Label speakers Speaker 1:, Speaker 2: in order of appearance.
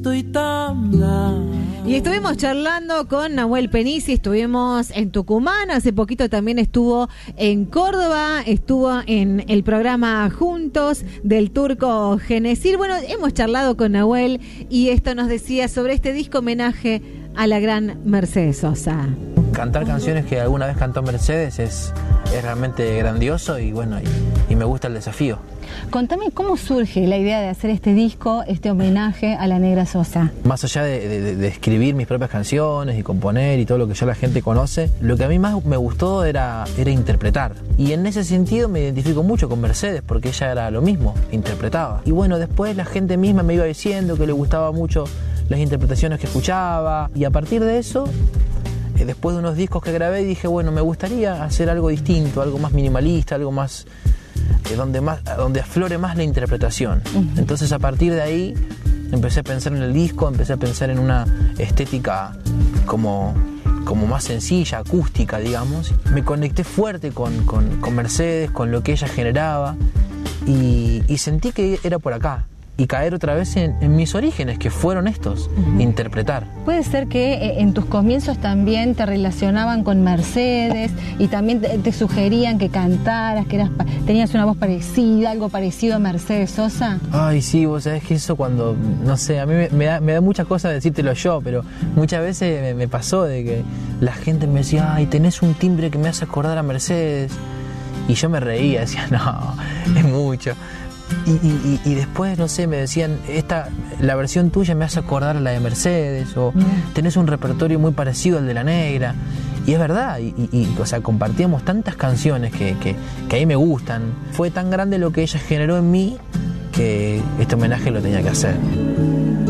Speaker 1: Y estuvimos charlando con Nahuel Penici, estuvimos en Tucumán, hace poquito también estuvo en Córdoba, estuvo en el programa Juntos del Turco Genesir. Bueno, hemos charlado con Nahuel y esto nos decía sobre este disco homenaje a la gran Mercedes Sosa.
Speaker 2: Cantar canciones que alguna vez cantó Mercedes es realmente grandioso y bueno, y me gusta el desafío.
Speaker 3: Contame cómo surge la idea de hacer este disco, este homenaje a la Negra Sosa.
Speaker 2: Más allá de escribir mis propias canciones y componer y todo lo que ya la gente conoce, lo que a mí más me gustó era interpretar. Y en ese sentido me identifico mucho con Mercedes porque ella era lo mismo, interpretaba. Y bueno, después la gente misma me iba diciendo que le gustaba mucho las interpretaciones que escuchaba y a partir de eso, después de unos discos que grabé, dije, bueno, me gustaría hacer algo distinto, algo más minimalista, algo más donde aflore más la interpretación. Entonces a partir de ahí empecé a pensar en el disco, empecé a pensar en una estética como más sencilla, acústica, digamos. Me conecté fuerte con Mercedes, con lo que ella generaba y sentí que era por acá. Y caer otra vez en mis orígenes, que fueron estos, interpretar.
Speaker 3: Puede ser que en tus comienzos también te relacionaban con Mercedes y también te sugerían que cantaras, que tenías una voz parecida, algo parecido a Mercedes Sosa.
Speaker 2: Ay, sí, vos sabés que eso cuando, no sé, a mí me da muchas cosas decírtelo yo, pero muchas veces me pasó de que la gente me decía, ay, tenés un timbre que me hace acordar a Mercedes. Y yo me reía, decía, no, es mucho. Y después, no sé, me decían, la versión tuya me hace acordar a la de Mercedes, o tenés un repertorio muy parecido al de la Negra. Y es verdad, o sea, compartíamos tantas canciones que a mí me gustan. Fue tan grande lo que ella generó en mí que este homenaje lo tenía que hacer.